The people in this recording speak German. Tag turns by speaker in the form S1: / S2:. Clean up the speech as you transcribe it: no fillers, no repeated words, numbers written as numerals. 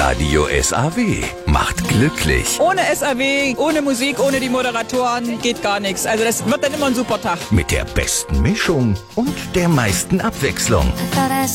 S1: Radio SAW macht glücklich.
S2: Ohne SAW, ohne Musik, ohne die Moderatoren geht gar nichts. Also das wird dann immer ein super Tag.
S1: Mit der besten Mischung und der meisten Abwechslung.